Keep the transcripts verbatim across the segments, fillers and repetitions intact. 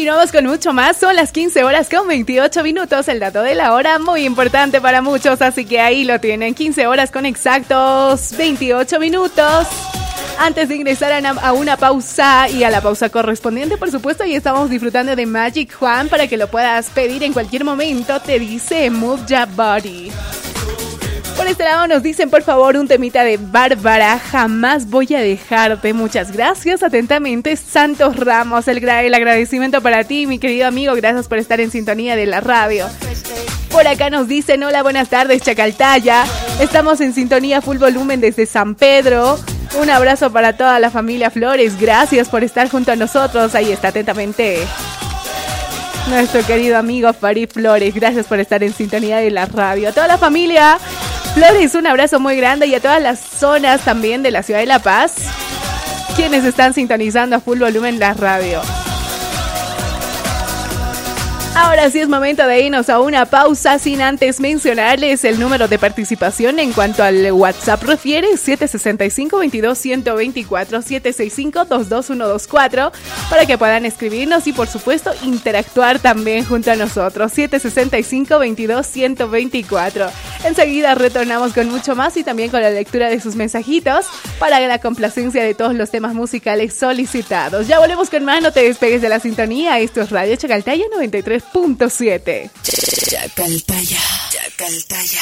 Continuamos con mucho más. Son las quince horas con veintiocho minutos. El dato de la hora muy importante para muchos, así que ahí lo tienen. quince horas con exactos veintiocho minutos. Antes de ingresar a una, a una pausa y a la pausa correspondiente, por supuesto, y estamos disfrutando de Magic Juan para que lo puedas pedir en cualquier momento. Te dice Move Your Body. Por este lado nos dicen, por favor, un temita de Bárbara, Jamás Voy a Dejarte. Muchas gracias. Atentamente, Santos Ramos. El, el agradecimiento para ti, mi querido amigo. Gracias por estar en sintonía de la radio. Por acá nos dicen, hola, buenas tardes, Chacaltaya. Estamos en sintonía full volumen desde San Pedro. Un abrazo para toda la familia Flores. Gracias por estar junto a nosotros. Ahí está, atentamente, nuestro querido amigo Farid Flores. Gracias por estar en sintonía de la radio. A toda la familia Flores, un abrazo muy grande. Y a todas las zonas también de la ciudad de La Paz, quienes están sintonizando a full volumen la radio. Ahora sí es momento de irnos a una pausa, sin antes mencionarles el número de participación en cuanto al WhatsApp refiere: siete seis cinco, veintidós, ciento veinticuatro, siete seis cinco, veintidós, ciento veinticuatro, para que puedan escribirnos y por supuesto interactuar también junto a nosotros. siete seis cinco, veintidós, ciento veinticuatro. Enseguida retornamos con mucho más y también con la lectura de sus mensajitos para la complacencia de todos los temas musicales solicitados. Ya volvemos con más, no te despegues de la sintonía. Esto es Radio Chacaltaya noventa y tres punto siete. Chacaltaya, Chacaltaya.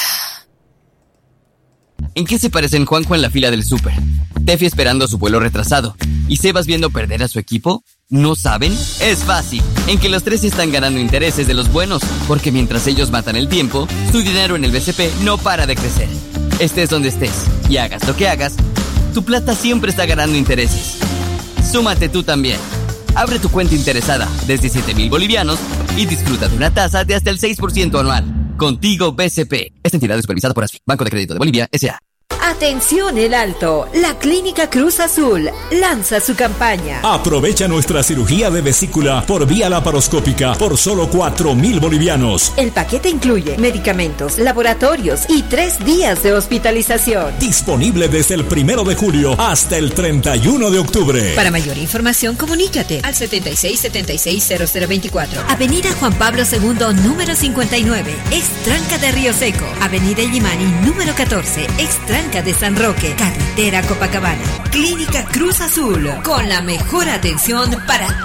¿En qué se parecen Juanjo en la fila del súper, Tefi esperando su vuelo retrasado y Sebas viendo perder a su equipo? ¿No saben? Es fácil. En que los tres están ganando intereses de los buenos, porque mientras ellos matan el tiempo, su dinero en el B C P no para de crecer. Estés donde estés y hagas lo que hagas, tu plata siempre está ganando intereses. Súmate tú también. Abre tu cuenta interesada desde siete mil bolivianos y disfruta de una tasa de hasta el seis por ciento anual. Contigo B C P. Esta entidad es supervisada por A S F I, Banco de Crédito de Bolivia, S A Atención El Alto, la Clínica Cruz Azul lanza su campaña. Aprovecha nuestra cirugía de vesícula por vía laparoscópica por solo cuatro mil bolivianos. El paquete incluye medicamentos, laboratorios y tres días de hospitalización. Disponible desde el primero de julio hasta el treinta y uno de octubre. Para mayor información, comunícate al setenta y seis, setenta y seis, cero cero veinticuatro. Avenida Juan Pablo segundo, número cincuenta y nueve, Extranca de Río Seco. Avenida Illimani, número catorce, Extranca de San Roque, carretera Copacabana. Clínica Cruz Azul, con la mejor atención para